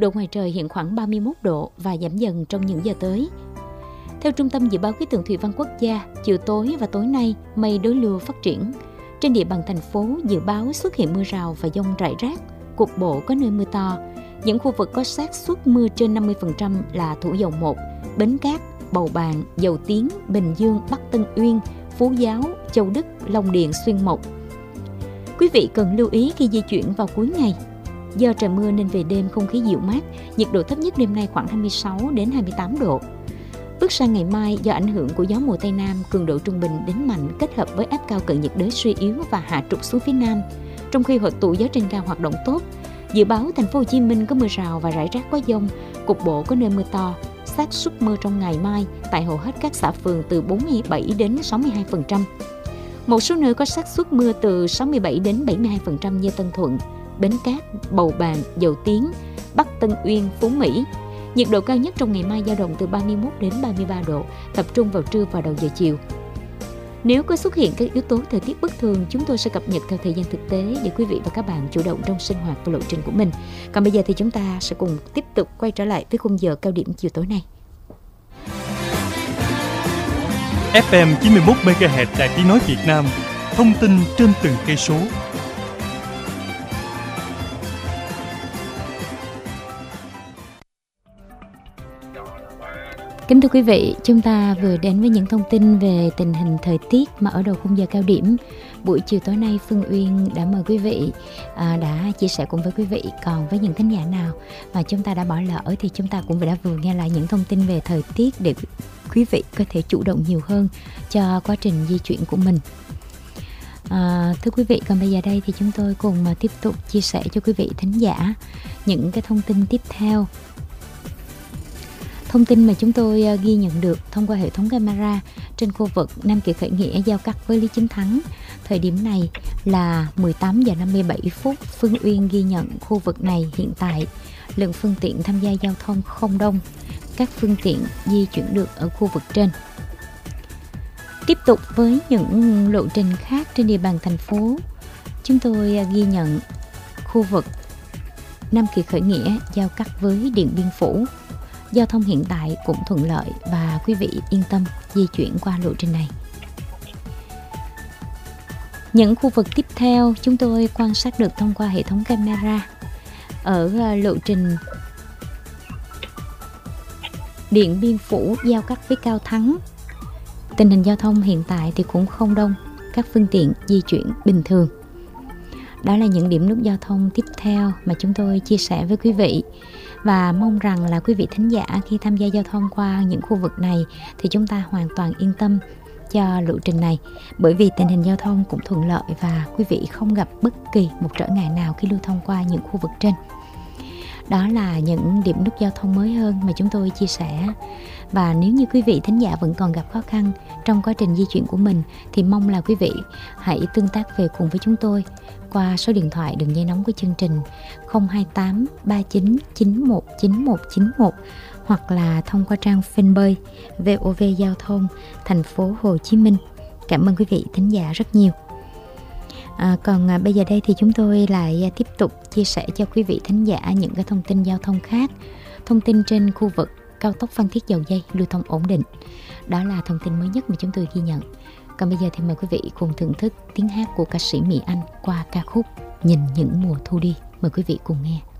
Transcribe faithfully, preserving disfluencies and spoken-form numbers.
độ ngoài trời hiện khoảng ba mươi mốt độ và giảm dần trong những giờ tới. Theo Trung tâm Dự báo Khí tượng Thủy văn Quốc gia, chiều tối và tối nay mây đối lưu phát triển. Trên địa bàn thành phố dự báo xuất hiện mưa rào và dông rải rác, cục bộ có nơi mưa to. Những khu vực có xác suất mưa trên năm mươi phần trăm là Thủ Dầu Một, Bến Cát, Bầu Bàng, Dầu Tiếng, Bình Dương, Bắc Tân Uyên, Phú Giáo, Châu Đức, Long Điền, Xuyên Mộc. Quý vị cần lưu ý khi di chuyển vào cuối ngày. Do trời mưa nên về đêm không khí dịu mát, nhiệt độ thấp nhất đêm nay khoảng hai mươi sáu đến hai mươi tám độ. Bước sang ngày mai, do ảnh hưởng của gió mùa Tây Nam cường độ trung bình đến mạnh kết hợp với áp cao cận nhiệt đới suy yếu và hạ trục xuống phía Nam, trong khi hội tụ gió trên cao hoạt động tốt, dự báo thành phố Hồ Chí Minh có mưa rào và rải rác có dông, cục bộ có nơi mưa to. Xác suất mưa trong ngày mai tại hầu hết các xã phường từ bốn mươi bảy đến sáu mươi hai phần trăm. Một số nơi có xác suất mưa từ sáu mươi bảy đến bảy mươi hai phần trăm như Tân Thuận, Bến Cát, Bầu Bàng, Dầu Tiếng, Bắc Tân Uyên, Phú Mỹ. Nhiệt độ cao nhất trong ngày mai dao động từ ba mươi mốt đến ba mươi ba độ, tập trung vào trưa và đầu giờ chiều. Nếu có xuất hiện các yếu tố thời tiết bất thường, chúng tôi sẽ cập nhật theo thời gian thực tế để quý vị và các bạn chủ động trong sinh hoạt và lộ trình của mình. Còn bây giờ thì chúng ta sẽ cùng tiếp tục quay trở lại với khung giờ cao điểm chiều tối nay. ép em chín mươi mốt mê ga héc Đài Tiếng nói Việt Nam, thông tin trên từng cây số. Kính thưa quý vị, chúng ta vừa đến với những thông tin về tình hình thời tiết mà ở đầu khung giờ cao điểm. Buổi chiều tối nay Phương Uyên đã mời quý vị, à, đã chia sẻ cùng với quý vị. Còn với những thính giả nào mà chúng ta đã bỏ lỡ thì chúng ta cũng đã vừa nghe lại những thông tin về thời tiết để quý vị có thể chủ động nhiều hơn cho quá trình di chuyển của mình. À, thưa quý vị, còn bây giờ đây thì chúng tôi cùng tiếp tục chia sẻ cho quý vị thính giả những cái thông tin tiếp theo. Thông tin mà chúng tôi ghi nhận được thông qua hệ thống camera trên khu vực Nam Kỳ Khởi Nghĩa giao cắt với Lý Chính Thắng. Thời điểm này là mười tám giờ năm mươi bảy phút. Phương Uyên ghi nhận khu vực này hiện tại lượng phương tiện tham gia giao thông không đông. Các phương tiện di chuyển được ở khu vực trên. Tiếp tục với những lộ trình khác trên địa bàn thành phố, chúng tôi ghi nhận khu vực Nam Kỳ Khởi Nghĩa giao cắt với Điện Biên Phủ. Giao thông hiện tại cũng thuận lợi và quý vị yên tâm di chuyển qua lộ trình này. Những khu vực tiếp theo chúng tôi quan sát được thông qua hệ thống camera ở lộ trình Điện Biên Phủ giao cắt với Cao Thắng. Tình hình giao thông hiện tại thì cũng không đông, các phương tiện di chuyển bình thường. Đó là những điểm nút giao thông tiếp theo mà chúng tôi chia sẻ với quý vị. Và mong rằng là quý vị thính giả khi tham gia giao thông qua những khu vực này thì chúng ta hoàn toàn yên tâm cho lộ trình này, bởi vì tình hình giao thông cũng thuận lợi và quý vị không gặp bất kỳ một trở ngại nào khi lưu thông qua những khu vực trên. Đó là những điểm nút giao thông mới hơn mà chúng tôi chia sẻ. Và nếu như quý vị thính giả vẫn còn gặp khó khăn trong quá trình di chuyển của mình thì mong là quý vị hãy tương tác về cùng với chúng tôi qua số điện thoại đường dây nóng của chương trình không hai tám ba chín chín một chín một chín một hoặc là thông qua trang fanpage vê o vê Giao thông thành phố Hồ Chí Minh. Cảm ơn quý vị thính giả rất nhiều. À, còn à, bây giờ đây thì chúng tôi lại à, tiếp tục chia sẻ cho quý vị thính giả những cái thông tin giao thông khác. Thông tin trên khu vực cao tốc Phan Thiết Dầu Giây lưu thông ổn định. Đó là thông tin mới nhất mà chúng tôi ghi nhận. Còn bây giờ thì mời quý vị cùng thưởng thức tiếng hát của ca sĩ Mỹ Anh qua ca khúc Nhìn Những Mùa Thu Đi. Mời quý vị cùng nghe.